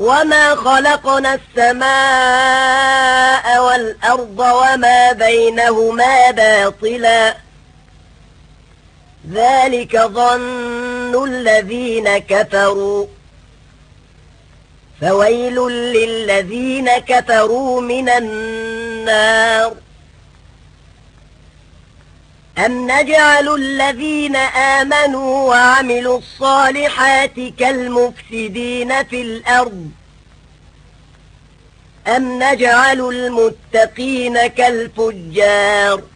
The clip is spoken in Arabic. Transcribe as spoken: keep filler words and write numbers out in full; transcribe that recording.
وما خلقنا السماء والأرض وما بينهما باطلا ذلك ظن الذين كفروا فويل للذين كفروا من النار. أم نجعل الذين آمنوا وعملوا الصالحات كالمفسدين في الأرض أم نجعل المتقين كالفجار